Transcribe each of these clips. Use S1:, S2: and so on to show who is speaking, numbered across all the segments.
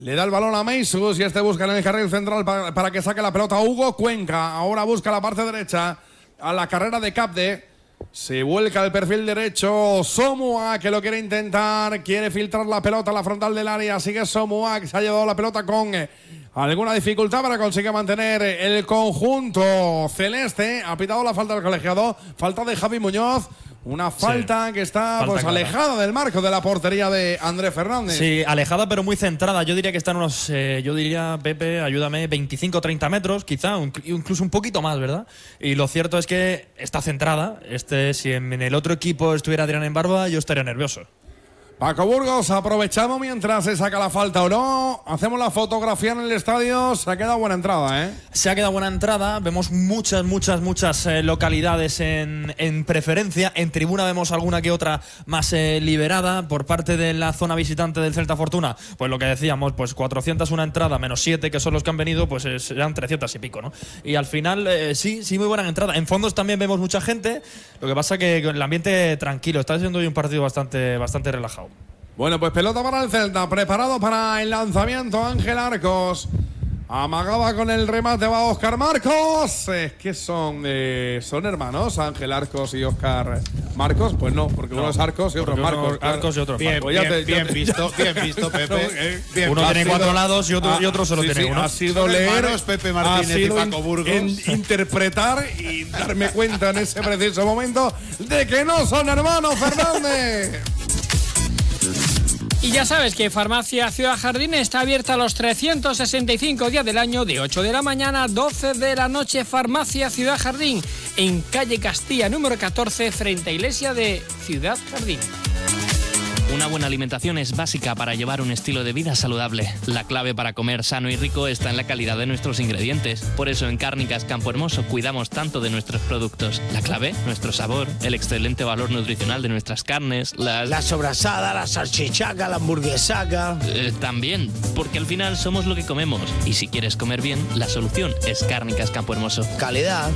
S1: Le da el balón a Meisus y este busca en el carril central para que saque la pelota Hugo Cuenca. Ahora busca la parte derecha a la carrera de Capde. Se vuelca el perfil derecho Somua, que lo quiere intentar. Quiere filtrar la pelota a la frontal del área. Sigue Somua, que se ha llevado la pelota con alguna dificultad, pero consigue mantener el conjunto celeste. Ha pitado la falta del colegiado. Falta de Javi Muñoz. Una falta que está pues alejada del marco de la portería de Andrés Fernández.
S2: Sí, alejada pero muy centrada. Yo diría que está en unos, Pepe, ayúdame, 25-30 metros, quizá, incluso un poquito más, ¿verdad? Y lo cierto es que está centrada. Si en el otro equipo estuviera Adrián en Barba, yo estaría nervioso.
S1: Paco Burgos, aprovechamos mientras se saca la falta o no. Hacemos la fotografía en el estadio. Se ha quedado buena entrada, ¿eh?
S2: Se ha quedado buena entrada. Vemos muchas localidades en preferencia. En tribuna vemos alguna que otra más liberada por parte de la zona visitante del Celta Fortuna. Pues lo que decíamos, pues 401 entrada menos 7 que son los que han venido, pues serán 300 y pico, ¿no? Y al final, sí, muy buena entrada. En fondos también vemos mucha gente. Lo que pasa que el ambiente tranquilo. Está siendo hoy un partido bastante relajado.
S1: Bueno, pues pelota para el Celta, preparado para el lanzamiento Ángel Arcos. Amagaba con el remate, va Óscar Marcos. Es que son hermanos, Ángel Arcos y Óscar Marcos. Pues no, porque uno es Arcos y otro es Marcos.
S2: Arcos y otro es
S3: Marcos. Bien visto, Pepe.
S2: Uno tiene 4 lados y otro solo tiene uno.
S1: Ha sido leer,
S3: Pepe Martínez y Paco Burgos.
S1: Interpretar y darme cuenta en ese preciso momento de que no son hermanos, Fernández.
S4: Y ya sabes que Farmacia Ciudad Jardín está abierta los 365 días del año, de 8 de la mañana a 12 de la noche. Farmacia Ciudad Jardín, en calle Castilla, número 14, frente a Iglesia de Ciudad Jardín.
S5: Una buena alimentación es básica para llevar un estilo de vida saludable. La clave para comer sano y rico está en la calidad de nuestros ingredientes. Por eso en Cárnicas Campo Hermoso cuidamos tanto de nuestros productos. La clave, nuestro sabor, el excelente valor nutricional de nuestras carnes,
S6: la sobrasada, la salchichaca, la hamburguesaca.
S5: También, porque al final somos lo que comemos. Y si quieres comer bien, la solución es Cárnicas Campo Hermoso.
S6: Calidad.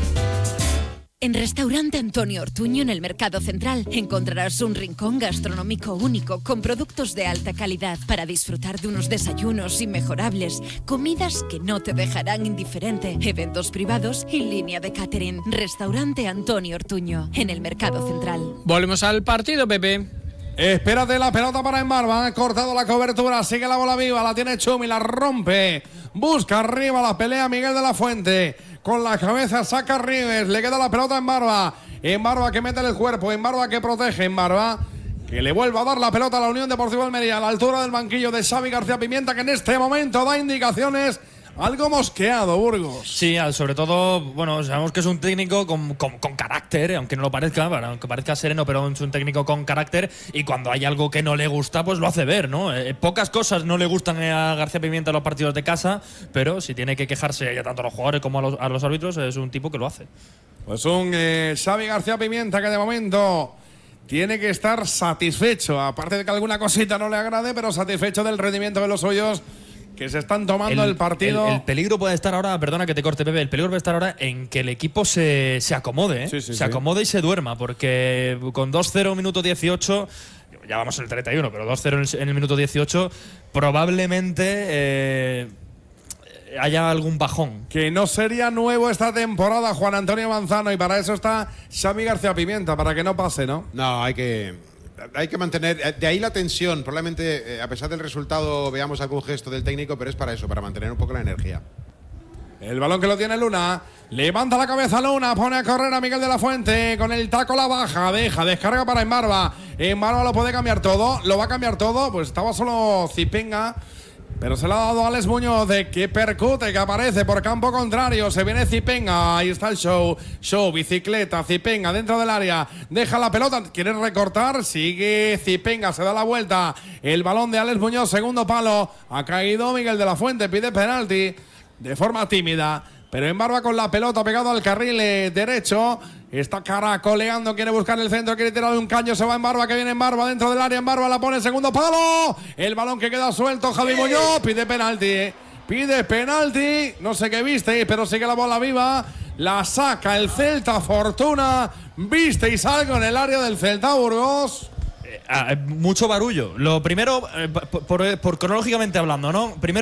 S7: En Restaurante Antonio Ortuño, en el Mercado Central, encontrarás un rincón gastronómico único con productos de alta calidad para disfrutar de unos desayunos inmejorables, comidas que no te dejarán indiferente, eventos privados y línea de catering. Restaurante Antonio Ortuño, en el Mercado Central.
S4: Volvemos al partido, Pepe.
S1: Espérate la pelota para Embarba. Ha cortado la cobertura. Sigue la bola viva. La tiene Chumi. La rompe. Busca arriba la pelea Miguel de la Fuente. Con la cabeza saca Rives. Le queda la pelota a Embarba. Embarba que mete el cuerpo. Embarba que protege. Embarba que le vuelva a dar la pelota a la Unión Deportiva Almería. A la altura del banquillo de Xavi García Pimienta, que en este momento da indicaciones. Algo mosqueado, Burgos.
S2: Sí, sobre todo, bueno, sabemos que es un técnico con carácter, aunque no lo parezca, aunque parezca sereno, pero es un técnico con carácter y cuando hay algo que no le gusta, pues lo hace ver, ¿no? Pocas cosas no le gustan a García Pimienta en los partidos de casa, pero si tiene que quejarse ya tanto a los jugadores como a los árbitros, es un tipo que lo hace.
S1: Pues un Xavi García Pimienta que de momento tiene que estar satisfecho, aparte de que alguna cosita no le agrade, pero satisfecho del rendimiento de los suyos, que se están tomando el partido.
S2: El peligro puede estar ahora, perdona que te corte, Pepe, el peligro puede estar ahora en que el equipo se acomode, se acomode y se duerma, porque con 2-0 minuto 18, ya vamos en el 31, pero 2-0 en el minuto 18, probablemente haya algún bajón.
S1: Que no sería nuevo esta temporada, Juan Antonio Manzano, y para eso está Xavi García Pimienta, para que no pase, ¿no?
S3: No, hay que mantener, de ahí la tensión. Probablemente, a pesar del resultado, veamos algún gesto del técnico, pero es para eso, para mantener un poco la energía.
S1: El balón que lo tiene Luna, levanta la cabeza Luna, pone a correr a Miguel de la Fuente, con el taco la baja, descarga para Embarba. Embarba lo puede cambiar todo, lo va a cambiar todo, pues estaba solo Zipenga, pero se lo ha dado a Alex Muñoz, de que percute, que aparece por campo contrario. Se viene Zipenga, ahí está el show, bicicleta, Zipenga dentro del área, deja la pelota, quiere recortar, sigue Zipenga, se da la vuelta, el balón de Alex Muñoz, segundo palo, ha caído Miguel de la Fuente, pide penalti de forma tímida, pero Embarba con la pelota pegado al carril derecho. Está caracoleando, quiere buscar el centro, quiere tirar un caño, se va Embarba, que viene Embarba dentro del área, Embarba la pone, segundo palo, el balón que queda suelto, Javi Muñoz pide penalti, no sé qué viste, pero sigue la bola viva, la saca el Celta Fortuna, visteis algo en el área del Celta, Burgos.
S2: Mucho barullo. Lo primero, por cronológicamente hablando, ¿no? Primero